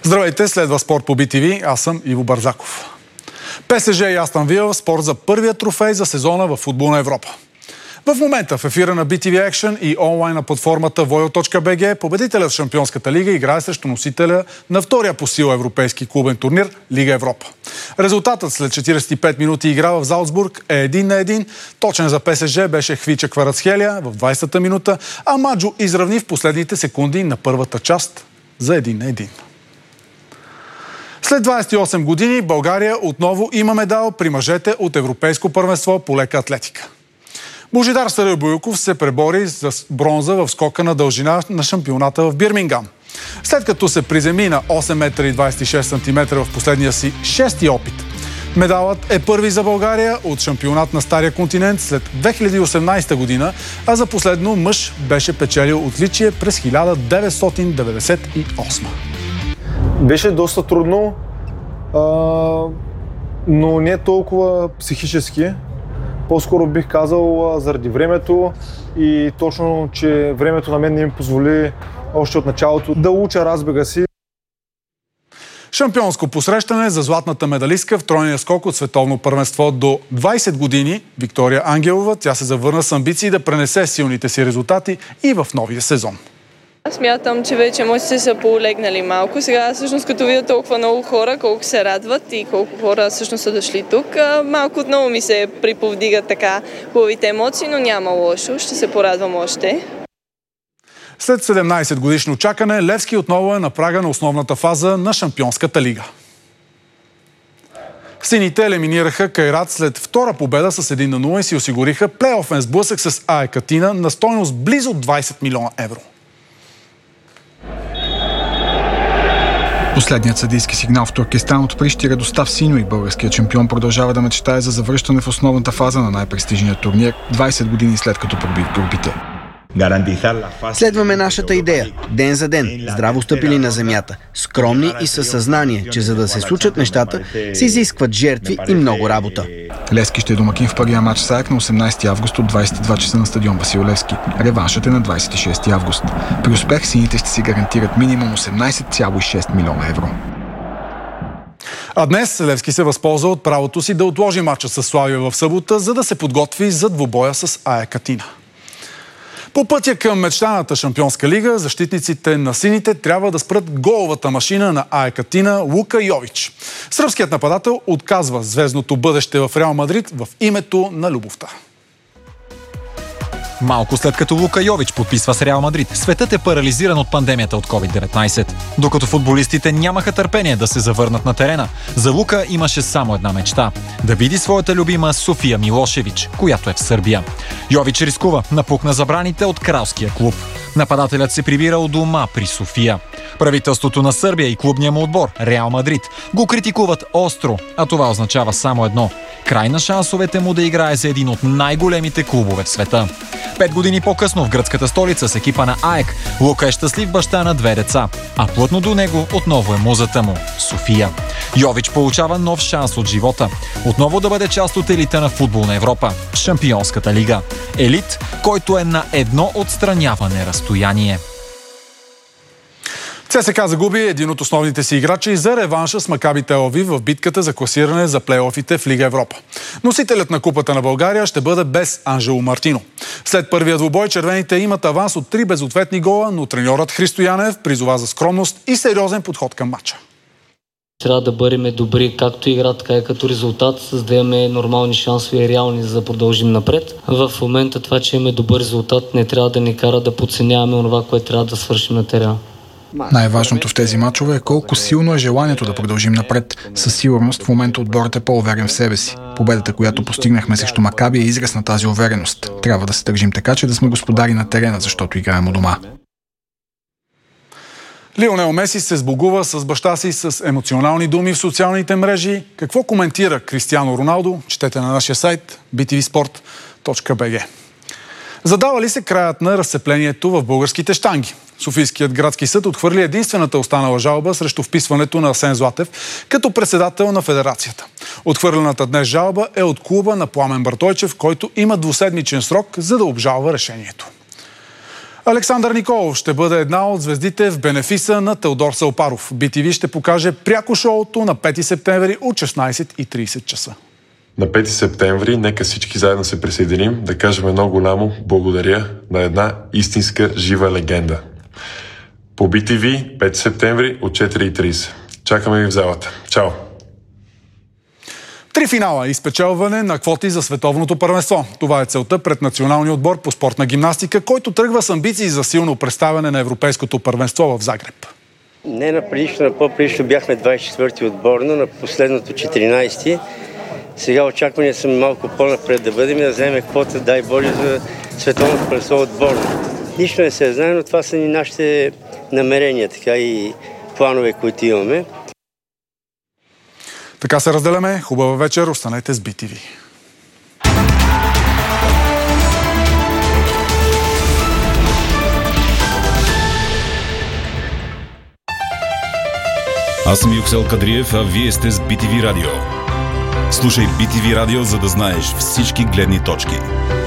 Здравейте, следва спорт по BTV. Аз съм Иво Барзаков. ПСЖ и Астън Вила в спор за първия трофей за сезона в футболна Европа. В момента в ефира на BTV Action и онлайн на платформата voyo.bg победителят в Шампионската лига играе срещу носителя на втория по сила европейски клубен турнир Лига Европа. Резултатът след 45 минути игра в Залцбург е 1-1. Точен за ПСЖ беше Хвича Кварацхелия в 20-та минута, а Маджо изравни в последните секунди на първата част за 1-1. След 28 години България отново има медал при мъжете от Европейско първенство по лека атлетика. Божидар Сарайбойков се пребори за бронза в скока на дължина на шампионата в Бирмингам. След като се приземи на 8,26 м в последния си шести опит. Медалът е първи за България от шампионат на Стария континент след 2018 година, а за последно мъж беше печелил отличие през 1998. Беше доста трудно, но не толкова психически. По-скоро бих казал заради времето и точно, че времето на мен не ми позволи още от началото да уча разбега си. Шампионско посрещане за златната медалистка в тройния скок от световно първенство до 20 години Виктория Ангелова. Тя се завърна с амбиции да пренесе силните си резултати и в новия сезон. Смятам, че вече емоциите са полегнали малко. Сега всъщност като видя толкова много хора, колко се радват и колко хора всъщност са дошли тук, малко отново ми се приповдигат така хубавите емоции, но няма лошо. Ще се порадвам още. След 17 годишно чакане, Левски отново е на прага на основната фаза на Шампионската лига. Сините елиминираха Кайрат след втора победа с 1-0 и си осигуриха плейофен сблъсък с АЕК Атина на стойност близо 20 милиона евро. Последният съдийски сигнал в Туркестан от Прищира достав синьо и българският шампион продължава да мечтае за завръщане в основната фаза на най-престижния турнир 20 години след като проби в групите. Следваме нашата идея. Ден за ден. Здраво стъпили на земята. Скромни и със съзнание, че за да се случат нещата, се изискват жертви и много работа. Левски ще е домакин в първия матч с АЕК на 18 август от 22 часа на стадион Васил Левски. Реваншът е на 26 август. При успех сините ще си гарантират минимум 18,6 милиона евро. А днес Левски се възползва от правото си да отложи матча с Славия в събота, за да се подготви за двубоя с АЕК Атина. По пътя към мечтаната Шампионска лига, защитниците на сините трябва да спрат головата машина на АЕК Атина Лука Йович. Сръбският нападател отказва звездното бъдеще в Реал Мадрид в името на любовта. Малко след като Лука Йович подписва с Реал Мадрид, светът е парализиран от пандемията от COVID-19. Докато футболистите нямаха търпение да се завърнат на терена, за Лука имаше само една мечта – да види своята любима София Милошевич, която е в Сърбия. Йович рискува, напукна забраните от кралския клуб. Нападателят се прибира у дома при София. Правителството на Сърбия и клубния му отбор, Реал Мадрид, го критикуват остро, а това означава само едно – край на шансовете му да играе за един от най-големите клубове в света. 5 години по-късно в гръцката столица с екипа на АЕК, Лука е щастлив баща на 2 деца, а плътно до него отново е музата му – София. Йович получава нов шанс от живота. Отново да бъде част от елита на футболна Европа – Шампионската лига. Елит, който е на едно отстраняване разстояние. ЦСКА загуби един от основните си играчи за реванша с Макаби Тел Авив в битката за класиране за плейофите в Лига Европа. Носителят на Купата на България ще бъде без Анжело Мартино. След първия двубой червените имат аванс от 3 безответни гола, но треньорът Христо Янев призова за скромност и сериозен подход към матча. Трябва да бъдем добри както игра, така и като резултат, за да имаме нормални шансове и реални, за да продължим напред. В момента това, че имаме добър резултат, не трябва да ни кара да подценяваме това, което трябва да свършим на терена. Най-важното в тези мачове е колко силно е желанието да продължим напред. Със сигурност в момента отборът е по-уверен в себе си. Победата, която постигнахме срещу Макаби, е израз на тази увереност. Трябва да се държим така, че да сме господари на терена, защото играем у дома. Лионел Меси се сбогува с баща си с емоционални думи в социалните мрежи. Какво коментира Кристиано Роналдо? Четете на нашия сайт btvsport.bg. Задава ли се краят на разцеплението в българските щанги? Софийският градски съд отхвърли единствената останала жалба срещу вписването на Асен Златев като председател на федерацията. Отхвърлената днес жалба е от клуба на Пламен Бартойчев, който има двуседмичен срок, за да обжалва решението. Александър Николов ще бъде една от звездите в бенефиса на Теодор Салпаров. BTV ще покаже пряко шоуто на 5 септември от 16:30 часа. На 5 септември нека всички заедно се присъединим да кажем едно голямо благодаря на една истинска жива легенда. По BTV 5 септември от 4:30. Чакаме ви в залата. Чао! 3 финала и спечелване на квоти за световното първенство. Това е целта пред националния отбор по спортна гимнастика, който тръгва с амбиции за силно представяне на европейското първенство в Загреб. Не на предишно, на по-предишно бяхме 24-ти отборно, на последното 14-ти. Сега очаквания съм малко по-напред да бъдем и да вземем квота, дай Боже, за световното първенство отборно. Нищо не се знае, но това са ни нашите намерения, така и планове, които имаме. Така се разделяме. Хубава вечер. Останете с BTV. Аз съм Юксел Кадриев, а вие сте с BTV Радио. Слушай BTV Радио, за да знаеш всички гледни точки.